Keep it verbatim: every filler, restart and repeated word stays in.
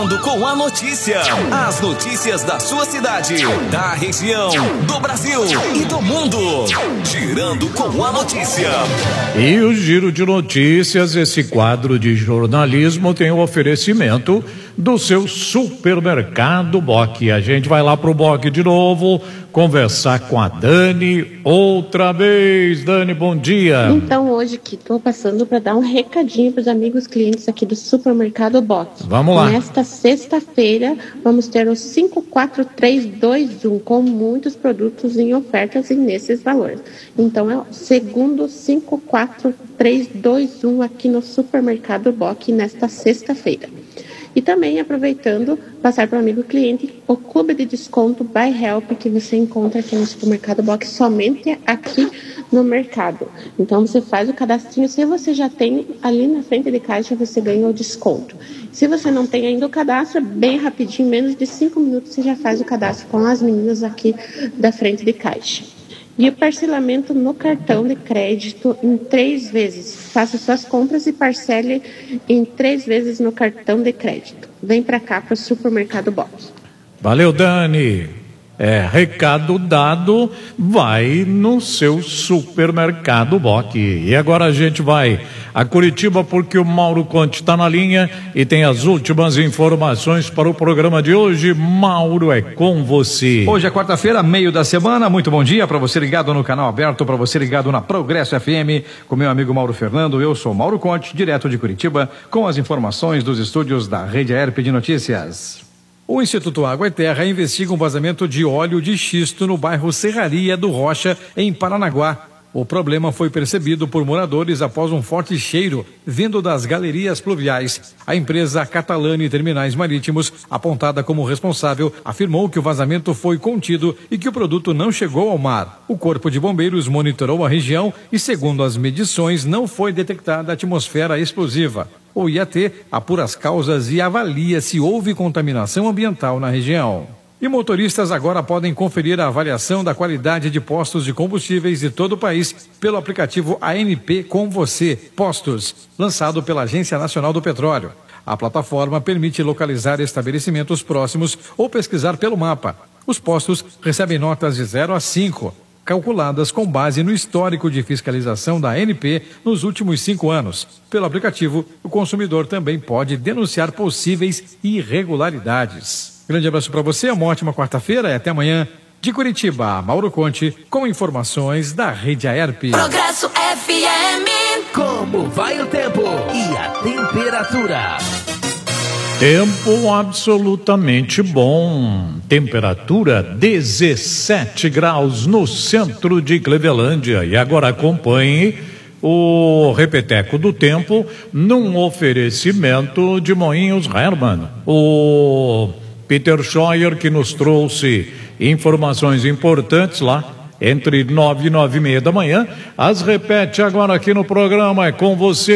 Com a notícia, as notícias da sua cidade, da região, do Brasil e do mundo. Girando com a notícia. E o Giro de Notícias, esse quadro de jornalismo, tem o oferecimento do seu supermercado Boc. A gente vai lá pro Boc de novo, conversar com a Dani outra vez. Dani, bom dia. Então, hoje que estou passando para dar um recadinho para os amigos clientes aqui do supermercado Boc. Vamos lá. Nesta sexta-feira, vamos ter o cinco quatro três dois um com muitos produtos em ofertas e nesses valores. Então, é o segundo cinco quatro três dois um aqui no supermercado Boc nesta sexta-feira. E também, aproveitando, passar para o amigo cliente o clube de desconto Buy Help que você encontra aqui no supermercado Boc somente aqui no mercado. Então, você faz o cadastrinho, se você já tem ali na frente de caixa, você ganha o desconto. Se você não tem ainda o cadastro, bem rapidinho, menos de cinco minutos, você já faz o cadastro com as meninas aqui da frente de caixa. E o parcelamento no cartão de crédito em três vezes. Faça suas compras e parcele em três vezes no cartão de crédito. Vem para cá para o supermercado Boc. Valeu, Dani. É, recado dado, vai no seu supermercado Boc. E agora a gente vai a Curitiba porque o Mauro Conte está na linha e tem as últimas informações para o programa de hoje. Mauro, é com você. Hoje é quarta-feira, meio da semana. Muito bom dia para você ligado no canal aberto, para você ligado na Progresso F M, com meu amigo Mauro Fernando. Eu sou Mauro Conte, direto de Curitiba, com as informações dos estúdios da Rede A E R P de Notícias. O Instituto Água e Terra investiga um vazamento de óleo de xisto no bairro Serraria do Rocha, em Paranaguá. O problema foi percebido por moradores após um forte cheiro vindo das galerias pluviais. A empresa Catalane Terminais Marítimos, apontada como responsável, afirmou que o vazamento foi contido e que o produto não chegou ao mar. O Corpo de Bombeiros monitorou a região e, segundo as medições, não foi detectada atmosfera explosiva. O I A T apura as causas e avalia se houve contaminação ambiental na região. E motoristas agora podem conferir a avaliação da qualidade de postos de combustíveis de todo o país pelo aplicativo A N P Com Você Postos, lançado pela Agência Nacional do Petróleo. A plataforma permite localizar estabelecimentos próximos ou pesquisar pelo mapa. Os postos recebem notas de zero a cinco, calculadas com base no histórico de fiscalização da A N P nos últimos cinco anos. Pelo aplicativo, o consumidor também pode denunciar possíveis irregularidades. Grande abraço para você, uma ótima quarta-feira e até amanhã. De Curitiba, Mauro Conte, com informações da Rede A E R P. Progresso F M. Como vai o tempo e a temperatura? Tempo absolutamente bom. Temperatura dezessete graus no centro de Clevelândia. E agora acompanhe o repeteco do tempo num oferecimento de Moinhos Hermann. O Peter Scheuer, que nos trouxe informações importantes lá entre nove e nove e meia da manhã. As repete agora aqui no programa. É com você.